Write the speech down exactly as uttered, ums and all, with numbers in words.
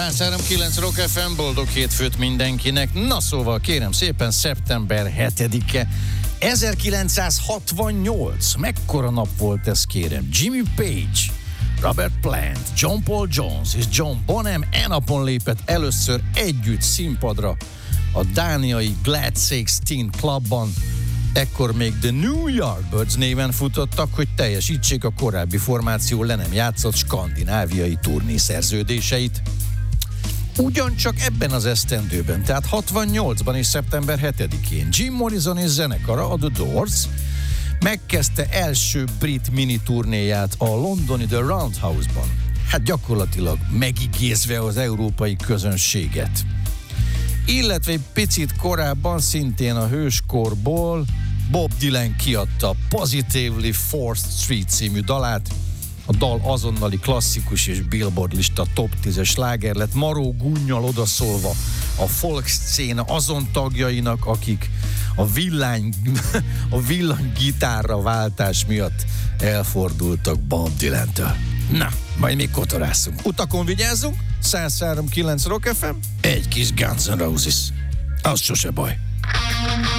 három kilenc Rock ef em, boldog hétfőt mindenkinek. Na szóval kérem szépen, szeptember hetedike, ezerkilencszázhatvannyolc. Mekkora nap volt ez, kérem? Jimmy Page, Robert Plant, John Paul Jones és John Bonham e napon lépett először együtt színpadra a dániai Glad Sixteen Clubban. Ekkor még The New Yardbirds néven futottak, hogy teljesítsék a korábbi formáció le nem játszott skandináviai turnészerződéseit. Ugyancsak ebben az esztendőben, tehát hatvannyolcban és szeptember hetedikén Jim Morrison és zenekara, a The Doors megkezdte első brit mini turnéját a londoni The Roundhouse-ban. Hát gyakorlatilag megigézve az európai közönséget. Illetve egy picit korábban szintén a hőskorból Bob Dylan kiadta Positively Fourth Street című dalát. A dal azonnali klasszikus és Billboard lista top tízes sláger lett, maró gúnnyal odaszólva a folk szcéna azon tagjainak, akik a villány, a villanygitárra váltás miatt elfordultak Bob Dylan-től. Na, majd még kotorászunk. Utakon vigyázzunk, száz három kilenc Rock ef em, egy kis Guns N' Roses. Az sose baj.